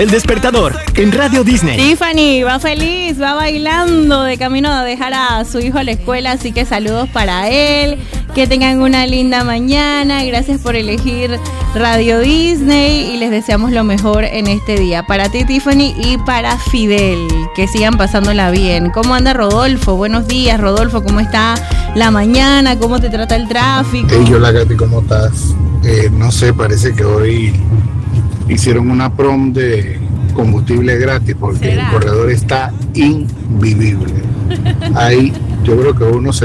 El Despertador, en Radio Disney. Tiffany va feliz, va bailando de camino a dejar a su hijo a la escuela, así que saludos para él. Que tengan una linda mañana. Gracias por elegir Radio Disney y les deseamos lo mejor en este día. Para ti, Tiffany, y para Fidel, que sigan pasándola bien. ¿Cómo anda Rodolfo? Buenos días, Rodolfo. ¿Cómo está la mañana? ¿Cómo te trata el tráfico? Hey, hola, Katy, ¿cómo estás? No sé, parece que hoy hicieron una prom de combustible gratis porque ¿será? El corredor está invivible. Hay, yo creo que unos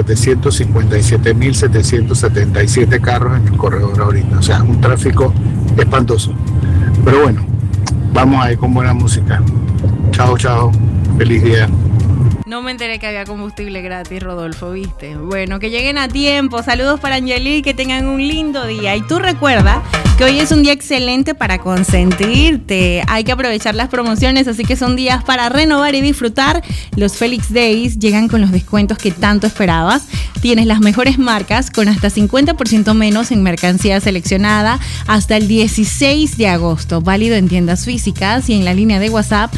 757.777 carros en el corredor ahorita. O sea, un tráfico espantoso. Pero bueno, vamos a ir con buena música. Chao, chao. Feliz día. No me enteré que había combustible gratis, Rodolfo, ¿viste? Bueno, que lleguen a tiempo. Saludos para Angelique, que tengan un lindo día. Y tú recuerda que hoy es un día excelente para consentirte. Hay que aprovechar las promociones, así que son días para renovar y disfrutar. Los Felix Days llegan con los descuentos que tanto esperabas. Tienes las mejores marcas con hasta 50% menos en mercancía seleccionada hasta el 16 de agosto. Válido en tiendas físicas y en la línea de WhatsApp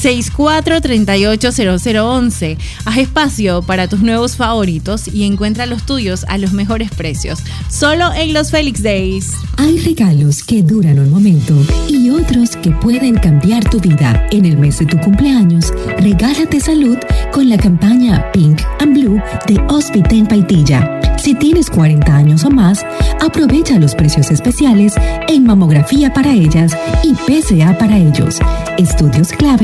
64380011. Haz espacio para tus nuevos favoritos y encuentra los tuyos a los mejores precios. Solo en los Felix Days. Hay regalos que duran un momento y otros que pueden cambiar tu vida. En el mes de tu cumpleaños, regálate salud con la campaña Pink and Blue de Hospiten Paitilla. Si tienes 40 años o más, aprovecha los precios especiales en mamografía para ellas y PSA para ellos. Estudios clave